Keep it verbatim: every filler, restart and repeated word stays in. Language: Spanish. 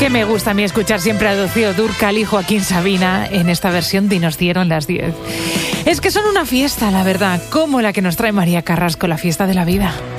Que me gusta a mí escuchar siempre a Rocío Dúrcal y Joaquín Sabina en esta versión de Nos dieron las diez. Es que son una fiesta, la verdad, como la que nos trae María Carrasco, la fiesta de la vida.